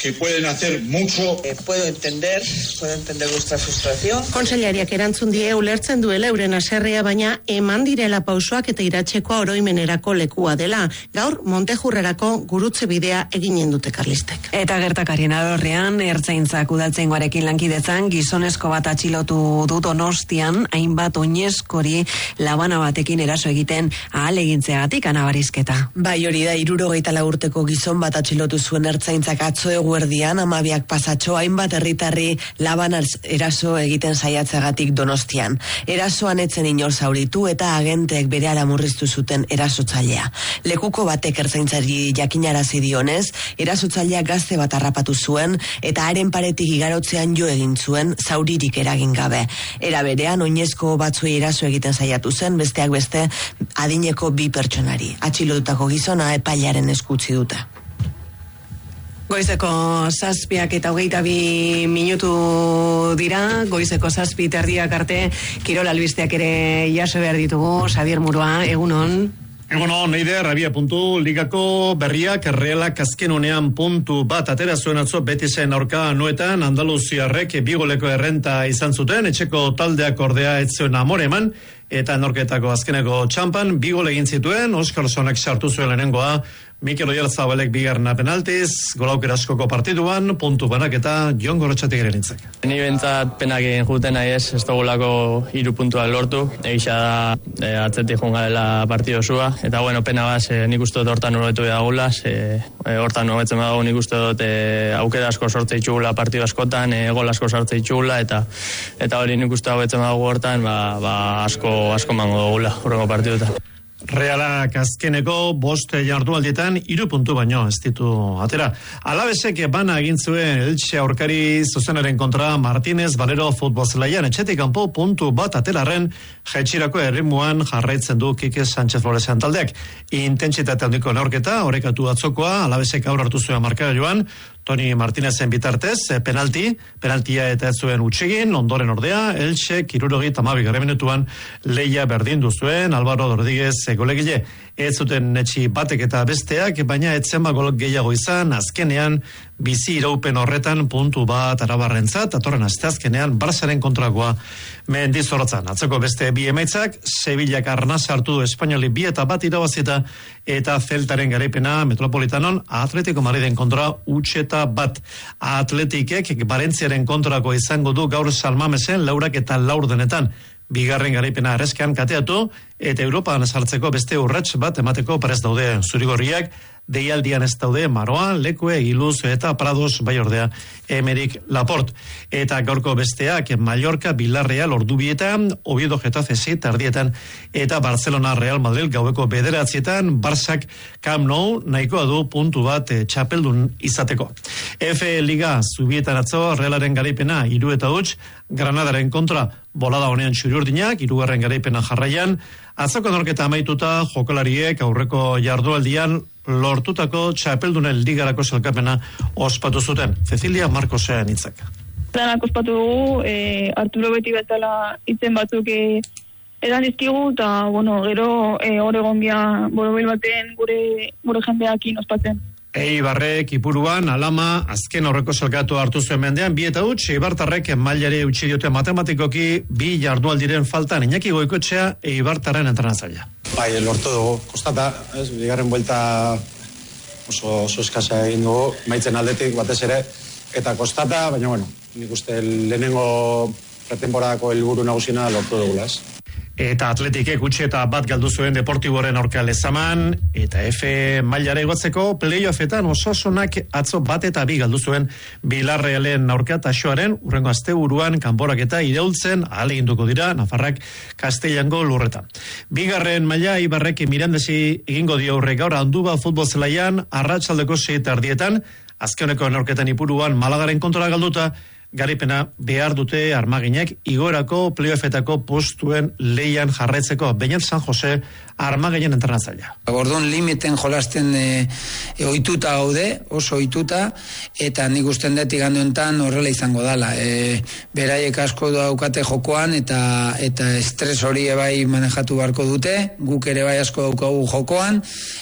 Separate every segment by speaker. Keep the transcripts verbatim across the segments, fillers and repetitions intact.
Speaker 1: que pueden hacer mucho.
Speaker 2: Eh, puedo entender, puedo entender vuestra frustración.
Speaker 3: Kontseilariak erantzun die ulertzen duela euren haserrea, baina eman direla pausoak eta iratzeko oroimenerako lekua dela. Gaur Montejurrerako gurutze bidea eginen dute Karlistek.
Speaker 4: Eta gertakarien alorrean, ertzaintzak udaltzaingoarekin lankidetzan, gizonezko bat atxilotu du Donostian, hainbat oinezkori labana batekin eraso egiten ahalegintzeagatik anabarizketa.
Speaker 5: Bai, hori da, hirurogeita lau urteko gizon bat atxilotu zuen ertzaintzak atzo eguerdian, amabiak pasatxo, hainbat herritarri laban eraso egiten saiatzeagatik Donostian. Erasoan etzen inor zauritu eta agenteek berehala murriztu zuten erasotzailea. Lekuko batek ertzaintzari jakinarazi dionez, erasotzailea gazte bat harrapatu zuen eta haren paretik igarotzean jo egin zuen zauririk eragin gabe. Era berean, oinezko batzuei eraso egiten saiatu zen, besteak beste adineko bi pertsonari. Atxilotutako gizona epailearen eskutzi dute.
Speaker 4: Goizeko zazpiak eta hogeita bi minutu dira, goizeko zazpi terdiak arte, kirol albisteak ere jaso behar ditugu. Xabier Murua, egunon.
Speaker 6: Egunon, Neider, abia puntu, ligako berriak Realak azken honean puntu bat atera zuen atzo Betisen aurka noetan, Andaluziarrek bigoleko errenta izan zuten, etxeko taldeak ordea etzuen amore eman, eta norketako azkeneko txampan, bigol egin zituen, Oskarsonek sartu zuen lehenengoa, Mikel Oyarzabalek bigarna penaltiz, golaukera askoko partiduan, puntu banaketa Jon Gorrotxatik ere nintzak.
Speaker 7: Ni bentzat penak egin juten nahi ez, ez dugulako hiru puntuak lortu, egisa da e, atzetik jungalela partido zua, eta bueno, pena baz, e, nik uste dut hortan horretu edagula, e, e, hortan horretzen badago nik uste dut e, aukera asko sortze itxugula partido askotan, e, gol asko sortze itxugula, eta eta hori nik uste horretzen badago hortan, ba, ba asko, asko mango dugula, horrengo partiduetan.
Speaker 6: Realak azkeneko bost jardunaldietan hiru puntu baino ez ditu atera. Alabesek bana egin zuen Elche aurkari zuzenaren kontra Martínez Valero futbol zelaian etxetik kanpo puntu bat aterarren jaitsirako erritmuan jarraitzen du Kike Sánchez Floresan taldeak. Intentsitate handiko neurketa orekatu atzokoa Alabesek aurre hartu zuen markagailuan Toni Martínez penaltez, penalti, penaltia eta ez zuen utxegin, ondoren ordea, Elche, hirurogeita hamabigarren minutuan leia berdindu zuen, Álvaro Rodríguez golegile. Ez zuten etxi batek eta besteak, baina etzen gol gehiago izan, azkenean, bizi iraupen horretan puntu bat arabarrentzat, atorren asteazkenean, Barsaren kontrakoa mendizorrotzan. Atzeko beste bi emaitzak, Sevillak arnaz hartu du Espainoli bi eta bat irabazita, eta Celtaren garaipena Metropolitanon Atletico Madriden kontra utxeta bat. Atletikek Barentziaren kontrako izango du gaur Salmamesen laurak eta laurdenetan. Bigarren garaipena arrezkean kateatu, eta Europan sartzeko beste urrats bat emateko prest daude zurigorriak, deialdian ez daude Maroa, Lekue, Iluz eta Prados bai ordea Emerik Laport. Eta gaurko besteak Mallorca, Villarreal ordubietan, Oviedo Getafe zit ardietan, eta Barcelona Real Madrid gaueko bederatzietan, Barsak Camp Nou nahikoa du puntu bat e, txapeldun izateko. F Liga zubietan atzo Realaren garaipena hiru eta huts, Granadaren kontra bolada honean txuriurdinak, hirugarren garaipena jarraian, atzoko norketa amaituta jokalariek aurreko jardualdian lortutako txapeldunen ligarako zelkapena ospatu zuten. Cecilia Marcosean hitzak.
Speaker 8: Danak ospatu dugu, e, Arturo beti bezala itzen batzuk e, edan dizkigu, eta bueno, gero e, Oregon bia borobil baten gure, gure jendeakin ospatzen.
Speaker 6: Eibarrek Ipuruan alama azken horreko zelkatu hartu zuen mendean, bi eta huts, Eibartarrek mailari utzi diote matematikoki bi jardualdiren faltan. Iñaki Goikoetxea Eibartarren entrenatzailea.
Speaker 9: Bai, lortu dugu, kostata, ez, bigarren buelta oso, oso eskasa egin dugu, maitzen aldetik batez ere, eta kostata, baina bueno, nik uste lehenengo pretemporadako helburu nagusina lortu dugula, ez.
Speaker 6: Eta Atletikek utxe eta bat galdu zuen Deportiboren aurka Lezaman, eta F mailara igotzeko playoffetan Osasunak atzo bat eta bi galdu zuen Villarrealen aurka Taxoaren, urrengo asteburuan kanporak eta iraultzen ahaleginduko dira Nafarrak Kastellango lurretan. Bigarren maila Ibarrek Mirandesi egingo dio aurre gaur Anduba futbol zelaian arratsaldeko sei erdietan, azkeneko neurketan Ipuruan Malagaren kontra galduta, garipena behar dute Armaginek igoerako playoffetako postuen leian jarraitzeko. Beñat San Jose Armaginen entrenatzailea.
Speaker 1: Orduan limiten jolasten e, e, ohituta gaude, oso ohituta, eta nik usten dut igande honetan horrela izango dala. E, beraiek asko daukate jokoan eta eta estres hori bai manejatu beharko dute, guk ere bai asko daukagu jokoan,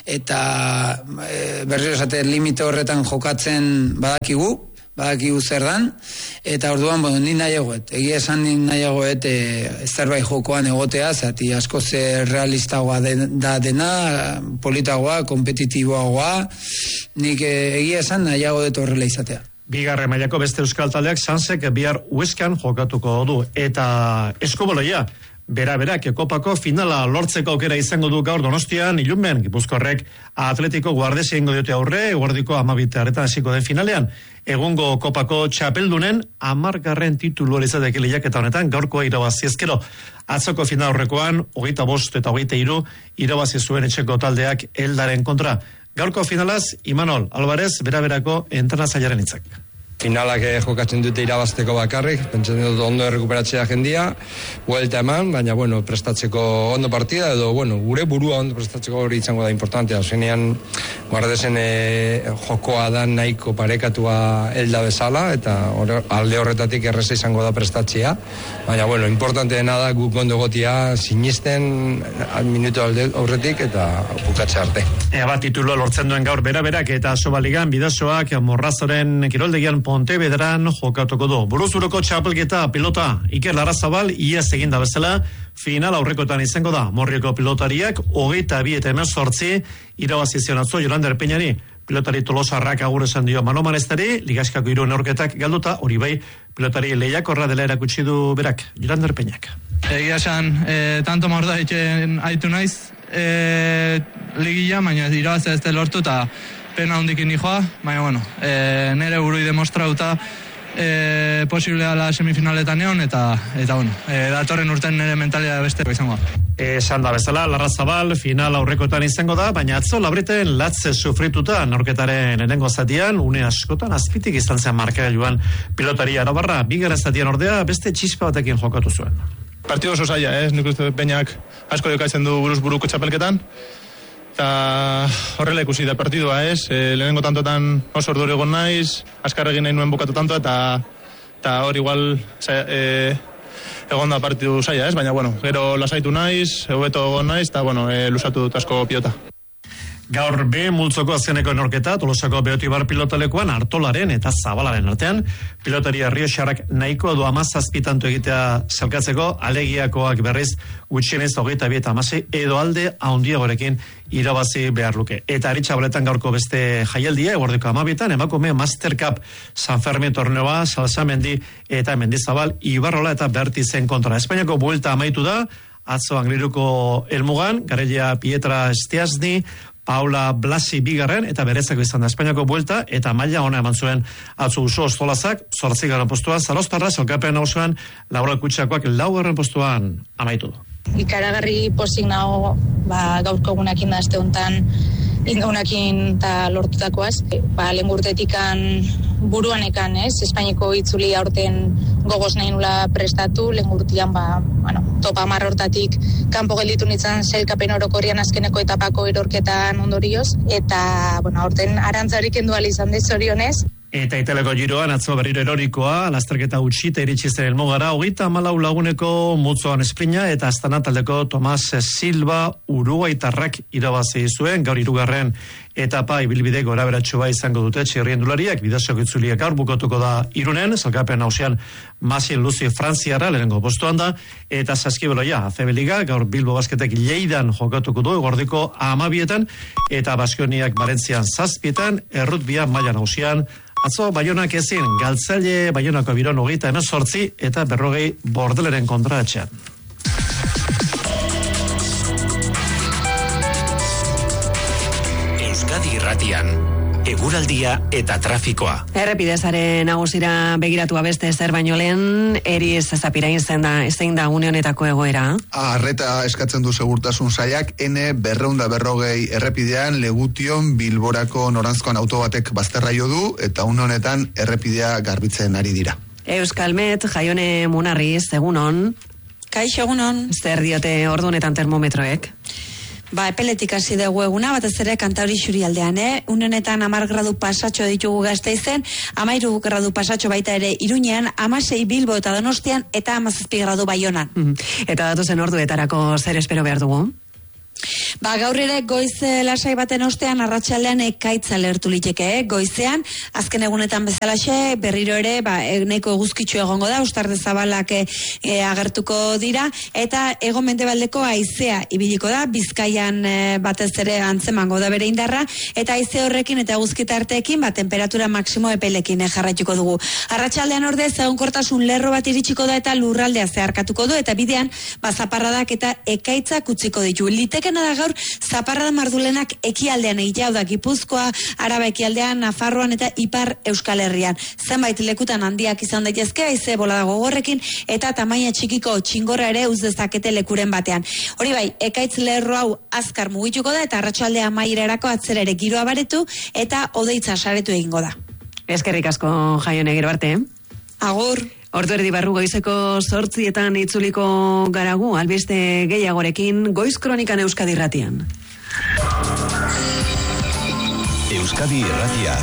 Speaker 1: eta e, berriro esate limite horretan jokatzen badakigu, badakigu zer dan, eta orduan, bueno, ni nahiagoet, egia esan ni nahiagoet e, zerbait jokoan egotea, zati asko ze realistagoa den, da dena, politagoa, kompetitiboagoa, nik e, egia esan nahiagoet horrela izatea.
Speaker 6: Bigarren mailako beste euskal taldeak Sansek bihar Huescan jokatuko du, eta eskuboloia, bera-berak kopako finala lortzeko aukera izango du gaur Donostian, ilunben, Gipuzkoarrek Atletico Guardesi egingo diote aurre, guardiko amabitearetan hasiko den finalean. Egungo kopako txapeldunen hamargarren titulu izateke lehiaketa honetan gaurkoa irabazi ezkero. Atzoko final aurrekoan, hogeita bost eta hogeita hiru irabazi zuen etxeko taldeak Eldaren kontra. Gaurko finalaz, Imanol Alvarez, bera-berako entrenatzailearen hitzak.
Speaker 10: Finalak jokatzen dute irabazteko bakarrik, pentsatzen dut ondo errekuperatzea jendia, vuelta eman, baina bueno, prestatzeko ondo partida, edo bueno, gure burua ondo prestatzeko hori izango da importantea. Zenean, Guardesen e, jokoa da nahiko parekatua Elda bezala, eta or, alde horretatik erreza izango da prestatzea, baina bueno, importante dena da guk ondo gotia sinisten minuto alde horretik eta bukatzea arte.
Speaker 6: Ea bat titulo lortzen duen gaur bera-berak eta Sobaligan bidazoak Morrazoren kiroldegian Pontevedran jokatuko du. Buruzuroko txapelketa pilota Iker Larrazabal iaz eginda bezala final aurrekotan izango da. Morrioko pilotariak hogeita bi eta hemezortzi irabazi zion atzo Jolander Peñari. Pilotari Tolosarrak agur esan dio Mano Manestari, ligaskako hiru neurketak galduta, hori bai pilotari lehiakorra dela erakutsi du berak, Jolander Peñak.
Speaker 11: Egia esan, e, tanto morda egiten aitu naiz e, ligila, baina irabazea ez lortu eta pena hundikin nijoa, baina bueno, e, nire burui demostrauta e, posible ala semifinaletan egon, eta, eta bueno, e, datorren urten nire mentalia beste izango.
Speaker 6: Esan da bezala, Larrazabal final aurrekotan izango da, baina atzo labriten latze sufrituta norketaren erengo zatian, une askotan azpitik izan zen markagailuan pilotari arabarra, bigarren zatian ordea beste txispa batekin jokatu zuen.
Speaker 11: Partido oso zaila, ez? Nik uste Peñak asko jokatzen du buruz buruko txapelketan, eta horrela ikusi da partidua, ez? E, lehenengo tantotan oso orduri egon naiz, azkar egin nahi nuen bukatu tanto, eta, eta hor igual e, egon da partidu zaila, ez? Baina, bueno, gero lasaitu naiz, hobeto egon naiz, eta, bueno, e, lusatu dut asko pilota.
Speaker 6: Gaur B multzoko azkeneko enorketa, Tolosako Beotibar pilotalekuan Artolaren eta Zabalaren artean, pilotari Arrioxarrak nahiko du amazazpitantu egitea zelkatzeko, alegiakoak berriz gutxienez hogeita bi eta hamasei edo alde haundiagorekin irabazi behar luke. Eta Aritxabaletan gaurko beste jaialdia, eguerdeko amabietan, emakume Master Cup San Fermin torneoa, Salsamendi eta Mendizabal, Ibarrola eta Bertizen kontra. Espainiako buelta amaitu da, atzo Angliruko helmugan, Garelia Pietra Estiazni, Paula Blasi bigarren eta berezako izan da Espainiako buelta eta maila ona eman zuen atzo Uso Ostolazak, zortzigarren postuan, Zarostarra, Salkapen nausuan, Laura Kutxakoak laugarren postuan amaitu du.
Speaker 12: Ikaragarri pozik nago, ba, gaurko egunakin da aste honetan ingunakin eta lortutakoaz. Ba, lehen urtetikan buruan ekan, ez? Espainiko itzuli aurten gogoz nahi nula prestatu, lehen urtean, ba, bueno, topa marra hortatik kanpo gelditu nintzen sailkapen orokorrian azkeneko etapako erorketan ondorioz, eta, bueno, aurten arantzarik endu izan dez zorionez.
Speaker 6: Eta iteleko giroan atzo berriro erorikoa, lasterketa utxita iritsi zen elmugara, hogeita hamalau laguneko multzoan esprina eta Astana taldeko Tomas Silva uruguaitarrak irabazi zuen, gaur hirugarren etapa ibilbide goraberatxoa izango dute txirriendulariak, bidazok itzuliak gaur bukatuko da Irunen, Salkapen nausean Masin Luzi Frantziara, lehenengo postuan da, eta Saskibeloia, A C B Liga, gaur Bilbo Basketek Lleidan jokatuko du, egordiko amabietan, eta Baskoniak Barentzian zazpietan, errutbia maila nausean, atzo Baionak ezin, Galtzaile Baionako biron hogeita hemezortzi eta berrogei Bordeleren kontra etxean.
Speaker 13: Euskadi Irratian, eguraldia eta trafikoa.
Speaker 4: Errepidezaren nagusira begiratua beste zer baino lehen, Eriz Zapirain zen da, zein da une honetako egoera?
Speaker 14: Arreta eskatzen du segurtasun sailak, N berreunda berrogei errepidean Legution Bilborako noranzkoan auto batek bazterra jo du, eta une honetan errepidea garbitzen ari dira.
Speaker 4: Euskalmet, Jaione Munarriz, egunon.
Speaker 15: Kaixo, egunon.
Speaker 4: Zer diote ordunetan termometroek?
Speaker 15: Ba, epeletik hasi dugu eguna, batez ere Kantauri Xurialdean, eh? Unenetan amar gradu pasatxo ditugu Gasteizen, amairu gradu pasatxo baita ere Iruñean, amasei Bilbo eta Donostian, eta amazazpi gradu Baionan.
Speaker 4: Mm-hmm. Eta datozen orduetarako zer espero behar dugu?
Speaker 15: Ba, gaur ere goiz lasai baten ostean arratsaldean ekaitza lertu liteke, eh? Goizean, azken egunetan bezalaxe, berriro ere, ba, nahiko eguzkitsu egongo da, ustarde zabalak e, e, agertuko dira, eta ego mendebaldeko haizea ibiliko da, Bizkaian e, batez ere antzemango da bere indarra, eta haize horrekin eta eguzkitarteekin, ba, temperatura maksimo epelekin e, jarraituko dugu. Arratsaldean ordez, egonkortasun lerro bat iritsiko da eta lurraldea zeharkatuko du, eta bidean, ba, zaparradak eta ekaitzak utziko ditu. Liteke da gaur, zaparrada mardulenak ekialdean egitea da Gipuzkoa, Araba ekialdean, Nafarroan eta Ipar Euskal Herrian. Zenbait lekutan handiak izan daitezke, haize bolada gogorrekin eta tamaina txikiko txingorra ere uz dezakete lekuren batean. Hori bai, ekaitz lerro hau azkar mugituko da eta arratsaldea amaierarako atzera ere giroa baretu eta odeitza saretu egingo da.
Speaker 4: Eskerrik asko, Jaione, gero arte.
Speaker 15: Agur.
Speaker 4: Ordu erdi barru goizeko zortzietan itzuliko garagu, albiste gehiagorekin, Goiz Kronikan Euskadi Irratian.
Speaker 13: Euskadi Irratia.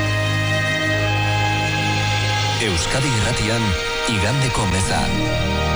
Speaker 13: Euskadi Irratian, igandeko meza.